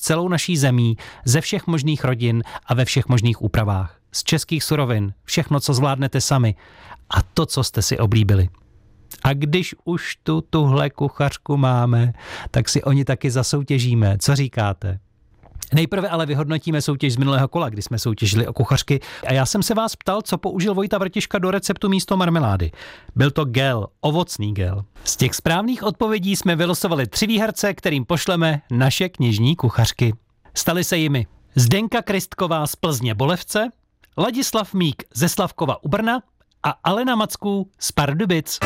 celou naší zemí, ze všech možných rodin a ve všech možných úpravách. Z českých surovin, všechno, co zvládnete sami a to, co jste si oblíbili. A když už tuhle kuchařku máme, tak si o ní taky zasoutěžíme. Co říkáte? Nejprve ale vyhodnotíme soutěž z minulého kola, kdy jsme soutěžili o kuchařky. A já jsem se vás ptal, co použil Vojta Vrtiška do receptu místo marmelády. Byl to gel, ovocný gel. Z těch správných odpovědí jsme vylosovali 3 výherce, kterým pošleme naše knižní kuchařky. Staly se jimi Zdenka Kristková z Plzně Bolevce, Ladislav Mík ze Slavkova u Brna a Alena Macků z Pardubic.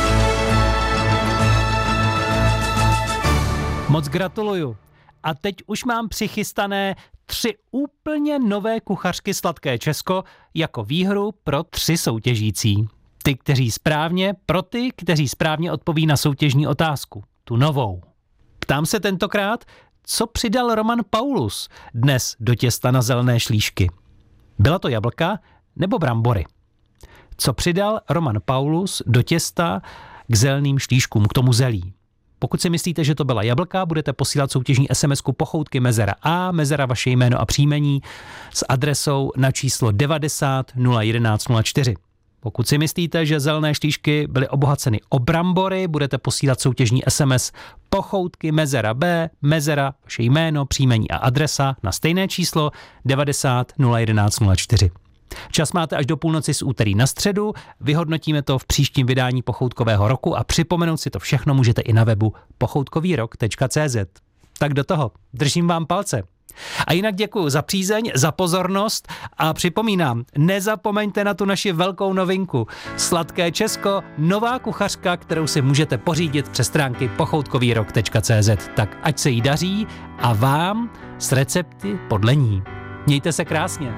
Moc gratuluju. A teď už mám přichystané 3 úplně nové kuchařky Sladké Česko jako výhru pro 3 soutěžící. Ty, kteří správně odpoví na soutěžní otázku. Tu novou. Ptám se tentokrát, co přidal Roman Paulus dnes do těsta na zelené šlíšky. Byla to jablka nebo brambory? Co přidal Roman Paulus do těsta k zeleným šlíškům, k tomu zelí? Pokud si myslíte, že to byla jablka, budete posílat soutěžní SMS-ku Pochoutky Mezera A, Mezera vaše jméno a příjmení s adresou na číslo 90 011 04. Pokud si myslíte, že zelené šlíšky byly obohaceny o brambory, budete posílat soutěžní SMS Pochoutky Mezera B, Mezera vaše jméno, příjmení a adresa na stejné číslo 90 011 04. Čas máte až do půlnoci z úterý na středu, vyhodnotíme to v příštím vydání Pochoutkového roku a připomenout si to všechno můžete i na webu pochoutkovýrok.cz. Tak do toho, držím vám palce. A jinak děkuji za přízeň, za pozornost a připomínám, nezapomeňte na tu naši velkou novinku. Sladké Česko, nová kuchařka, kterou si můžete pořídit přes stránky pochoutkovýrok.cz. Tak ať se jí daří a vám s recepty podle ní. Mějte se krásně.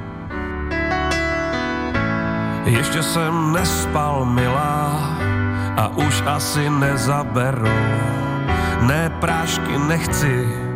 Ještě jsem nespal, milá, a už asi nezaberu. Ne, prášky nechci,